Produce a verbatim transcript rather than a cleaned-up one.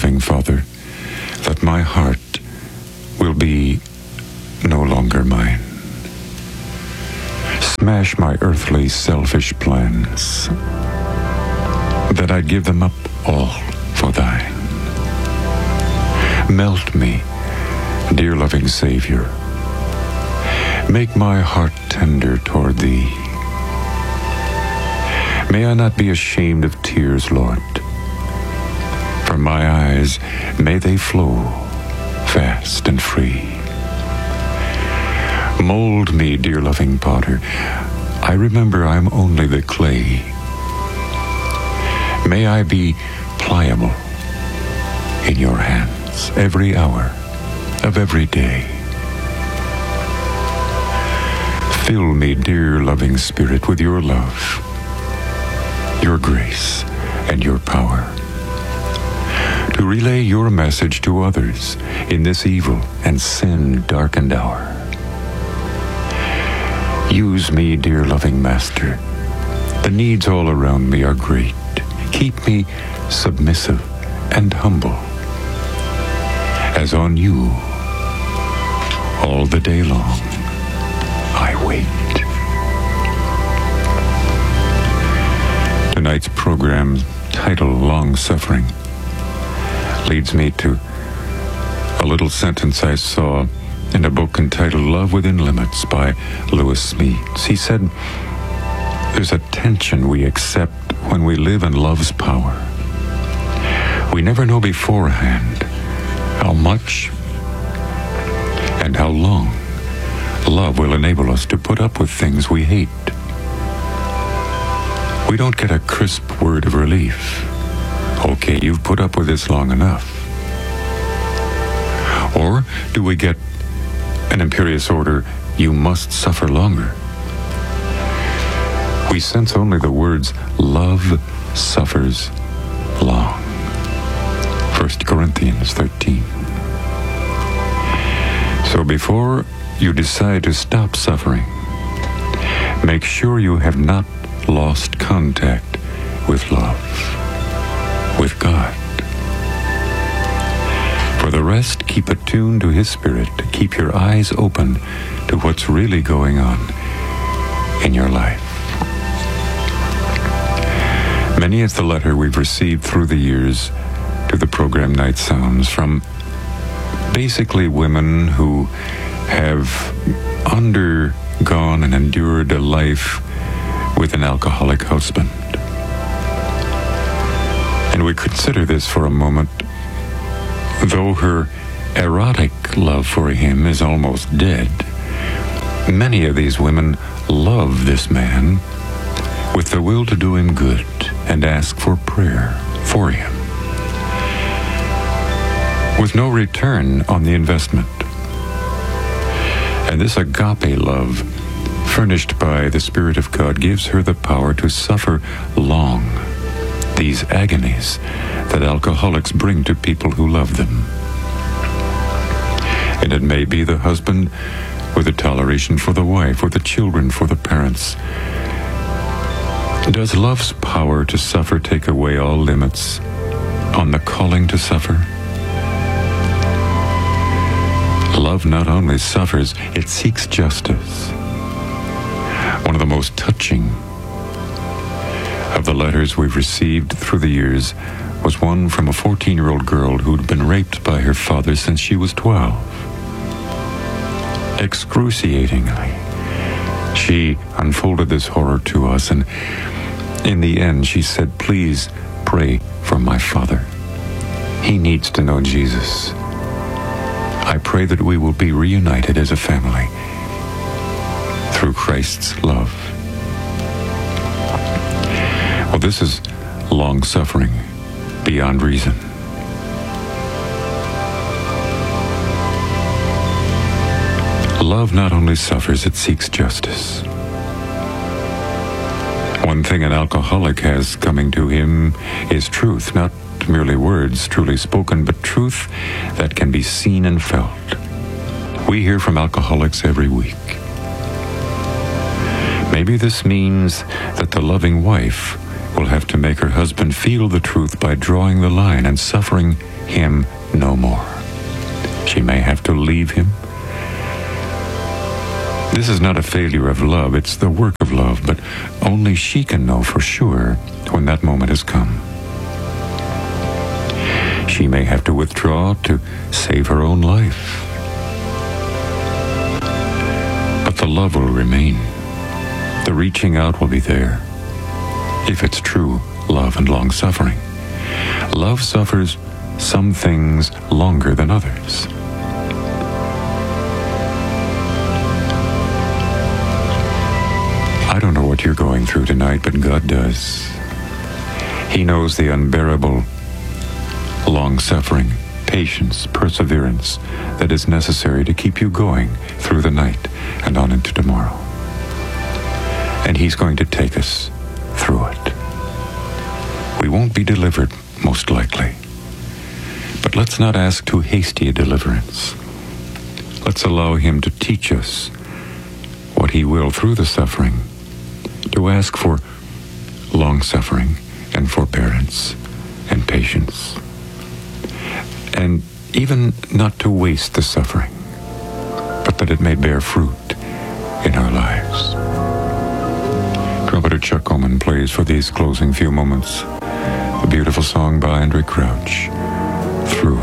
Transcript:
loving Father, that my heart will be no longer mine. Smash my earthly selfish plans, that I give them up all for thine. Melt me, dear loving Savior. Make my heart tender toward thee. May I not be ashamed of tears, Lord. From my eyes may they flow fast and free. Mold me, dear loving Potter. I remember I'm only the clay. May I be pliable in your hands every hour of every day. Fill me, dear loving Spirit, with your love, your grace, and your power, to relay your message to others in this evil and sin-darkened hour. Use me, dear loving Master. The needs all around me are great. Keep me submissive and humble, as on you all the day long I wait. Tonight's program, titled Long Suffering, leads me to a little sentence I saw in a book entitled Love Within Limits by Lewis Smedes. He said, "There's a tension we accept when we live in love's power. We never know beforehand how much and how long love will enable us to put up with things we hate. We don't get a crisp word of relief. Okay, you've put up with this long enough. Or do we get an imperious order, you must suffer longer? We sense only the words, love suffers long. First Corinthians thirteen. So before you decide to stop suffering, make sure you have not lost contact with love, with God. For the rest, keep attuned to His Spirit. Keep your eyes open to what's really going on in your life." Many is the letter we've received through the years to the program Night Sounds from basically women who have undergone and endured a life with an alcoholic husband. And we consider this for a moment. Though her erotic love for him is almost dead, many of these women love this man with the will to do him good and ask for prayer for him, with no return on the investment. And this agape love, furnished by the Spirit of God, gives her the power to suffer long these agonies that alcoholics bring to people who love them. And it may be the husband with a toleration for the wife, or the children for the parents. Does love's power to suffer take away all limits on the calling to suffer? Love not only suffers, it seeks justice. One of the most touching of the letters we've received through the years was one from a fourteen-year-old girl who'd been raped by her father since she was twelve. Excruciatingly, she unfolded this horror to us, and in the end she said, "Please pray for my father. He needs to know Jesus. I pray that we will be reunited as a family through Christ's love." Well, this is long suffering beyond reason. Love not only suffers, it seeks justice. One thing an alcoholic has coming to him is truth, not merely words truly spoken, but truth that can be seen and felt. We hear from alcoholics every week. Maybe this means that the loving wife will have to make her husband feel the truth by drawing the line and suffering him no more. She may have to leave him. This is not a failure of love, it's the work of love, but only she can know for sure when that moment has come. She may have to withdraw to save her own life. But the love will remain. The reaching out will be there. If it's true love and long-suffering. Love suffers some things longer than others. I don't know what you're going through tonight, but God does. He knows the unbearable long-suffering, patience, perseverance that is necessary to keep you going through the night and on into tomorrow. And He's going to take us through it. We won't be delivered, most likely. But let's not ask too hasty a deliverance. Let's allow Him to teach us what He will through the suffering, to ask for long-suffering and forbearance and patience. And even not to waste the suffering, but that it may bear fruit in our lives. Trumpeter Chuck Coleman plays for these closing few moments a beautiful song by Andraé Crouch, Through